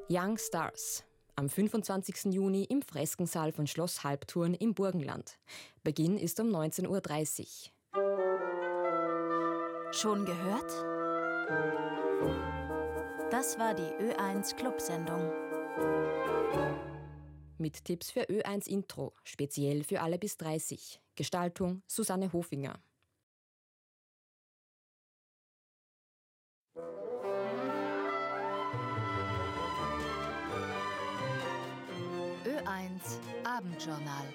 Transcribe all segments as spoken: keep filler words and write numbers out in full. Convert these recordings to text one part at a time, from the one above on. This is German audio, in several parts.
Young Stars. Am fünfundzwanzigsten Juni im Freskensaal von Schloss Halbturn im Burgenland. Beginn ist um neunzehn Uhr dreißig. Schon gehört? Das war die Ö eins Clubsendung. Mit Tipps für Ö eins Intro, speziell für alle bis dreißig. Gestaltung Susanne Hofinger. Ö eins Abendjournal.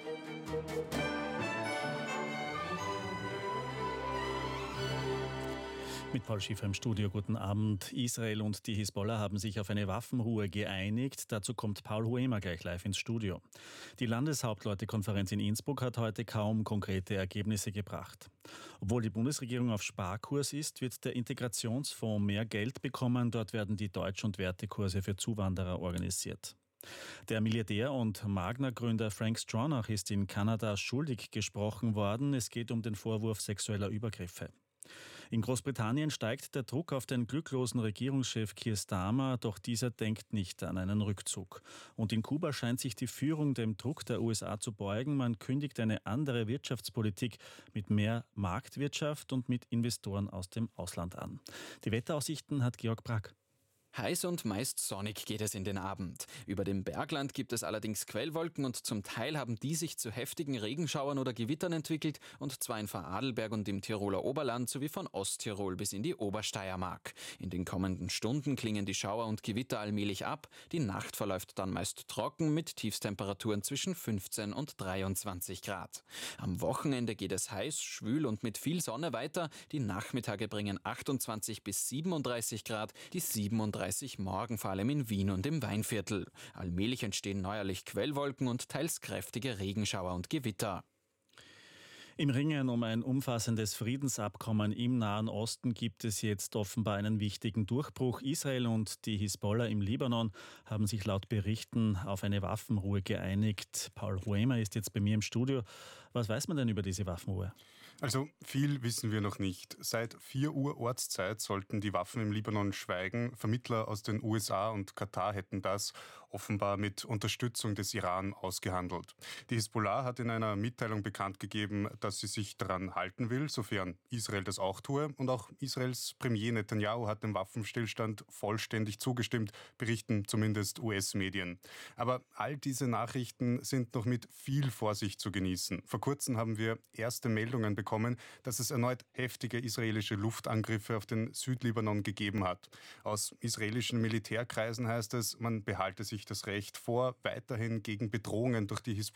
Mit Paul Schiffer im Studio, guten Abend. Israel und die Hisbollah haben sich auf eine Waffenruhe geeinigt. Dazu kommt Paul Huemer gleich live ins Studio. Die Landeshauptleutekonferenz in Innsbruck hat heute kaum konkrete Ergebnisse gebracht. Obwohl die Bundesregierung auf Sparkurs ist, wird der Integrationsfonds mehr Geld bekommen. Dort werden die Deutsch- und Wertekurse für Zuwanderer organisiert. Der Milliardär und Magna-Gründer Frank Stronach ist in Kanada schuldig gesprochen worden. Es geht um den Vorwurf sexueller Übergriffe. In Großbritannien steigt der Druck auf den glücklosen Regierungschef Keir Starmer, doch dieser denkt nicht an einen Rückzug. Und in Kuba scheint sich die Führung dem Druck der U S A zu beugen. Man kündigt eine andere Wirtschaftspolitik mit mehr Marktwirtschaft und mit Investoren aus dem Ausland an. Die Wetteraussichten hat Georg Brack. Heiß und meist sonnig geht es in den Abend. Über dem Bergland gibt es allerdings Quellwolken und zum Teil haben die sich zu heftigen Regenschauern oder Gewittern entwickelt, und zwar in Vorarlberg und im Tiroler Oberland sowie von Osttirol bis in die Obersteiermark. In den kommenden Stunden klingen die Schauer und Gewitter allmählich ab. Die Nacht verläuft dann meist trocken mit Tiefstemperaturen zwischen fünfzehn und dreiundzwanzig Grad. Am Wochenende geht es heiß, schwül und mit viel Sonne weiter. Die Nachmittage bringen achtundzwanzig bis siebenunddreißig Grad, die siebenunddreißig morgen vor allem in Wien und im Weinviertel. Allmählich entstehen neuerlich Quellwolken und teils kräftige Regenschauer und Gewitter. Im Ringen um ein umfassendes Friedensabkommen im Nahen Osten gibt es jetzt offenbar einen wichtigen Durchbruch. Israel und die Hisbollah im Libanon haben sich laut Berichten auf eine Waffenruhe geeinigt. Paul Huemer ist jetzt bei mir im Studio. Was weiß man denn über diese Waffenruhe? Also viel wissen wir noch nicht. Seit vier Uhr Ortszeit sollten die Waffen im Libanon schweigen. Vermittler aus den U S A und Katar hätten das offenbar mit Unterstützung des Iran ausgehandelt. Die Hisbollah hat in einer Mitteilung bekannt gegeben, dass dass sie sich daran halten will, sofern Israel das auch tue. Und auch Israels Premier Netanyahu hat dem Waffenstillstand vollständig zugestimmt, berichten zumindest U S-Medien. Aber all diese Nachrichten sind noch mit viel Vorsicht zu genießen. Vor kurzem haben wir erste Meldungen bekommen, dass es erneut heftige israelische Luftangriffe auf den Südlibanon gegeben hat. Aus israelischen Militärkreisen heißt es, man behalte sich das Recht vor, weiterhin gegen Bedrohungen durch die